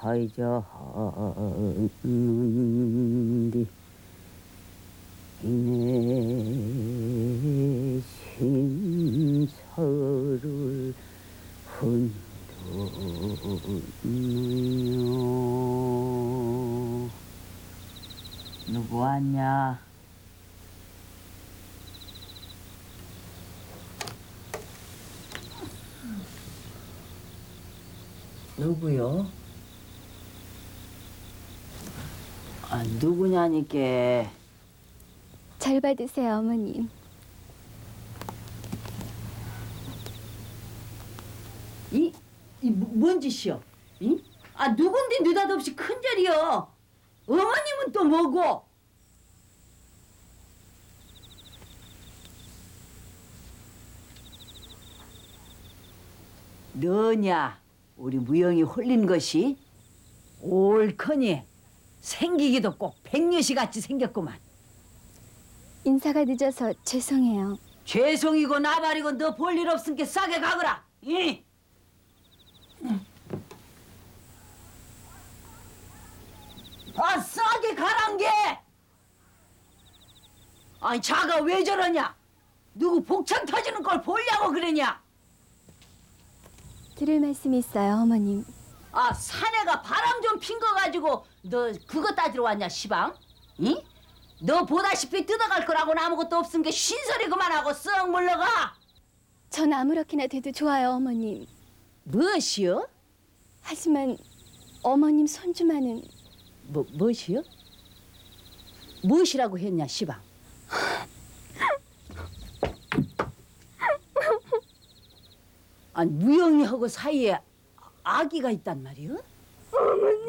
하자는디 이내 신서를 흔드느냐. 누구 왔냐? 누구요? 아, 누구냐니까. 잘 받으세요, 어머님. 뭔 짓이여? 아, 누군데 느닷없이 큰절이여? 어머님은 또 뭐고? 너냐? 우리 무영이 홀린 것이? 옳거니 생기기도 꼭 백녀시 같이 생겼구만. 인사가 늦어서 죄송해요. 죄송이고 나발이고 너 볼 일 없으니까 싸게 가거라. 이. 아, 싸게 가란 게. 아니, 자가 왜 저러냐? 누구 복창 터지는 걸 보려고 그러냐? 들을 말씀이 있어요, 어머님. 아, 사내가 바람 좀 핀 거 가지고 너 그거 따지러 왔냐, 시방? 응? 너 보다시피 뜯어갈 거라고는 아무것도 없은 게 쉰소리 그만하고 썩 물러가. 전 아무렇게나 돼도 좋아요, 어머님. 무엇이요? 하지만 어머님 손주만은 무엇이요? 무엇이라고 했냐, 시방? 아니, 무영이하고 사이에 아기가 있단 말이요? 어머님.